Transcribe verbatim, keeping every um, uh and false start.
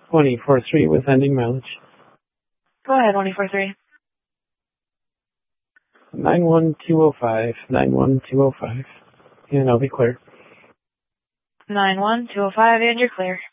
one eight four three with ending mileage. Go ahead, one eight four three. nine one two oh five, nine one two oh five. And I'll be clear. nine one two oh five, and you're clear.